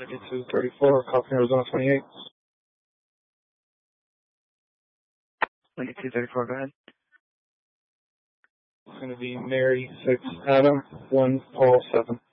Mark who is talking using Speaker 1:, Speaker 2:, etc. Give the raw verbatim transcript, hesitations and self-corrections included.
Speaker 1: ninety-two thirty-four, copy Arizona twenty-eight.
Speaker 2: ninety-two thirty-four, go ahead.
Speaker 1: It's going to be Mary six, Adam one, Paul seven.